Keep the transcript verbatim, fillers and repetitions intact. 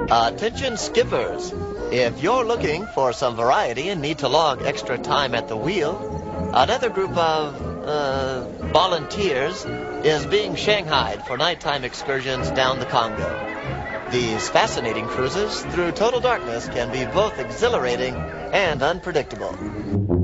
Attention skippers. If you're looking for some variety and need to log extra time at the wheel, another group of, uh, volunteers is being shanghaied for nighttime excursions down the Congo. These fascinating cruises through total darkness can be both exhilarating and unpredictable.